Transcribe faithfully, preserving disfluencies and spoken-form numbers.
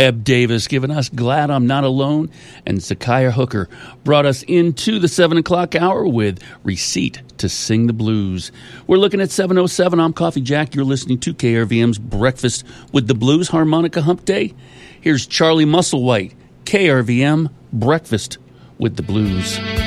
Eb Davis giving us Glad I'm Not Alone, and Zakiah Hooker brought us into the seven o'clock hour with Receipt to Sing the Blues. We're looking at seven oh seven. I'm Coffee Jack. You're listening to K R V M's Breakfast with the Blues Harmonica Hump Day. Here's Charlie Musselwhite, K R V M Breakfast with the Blues.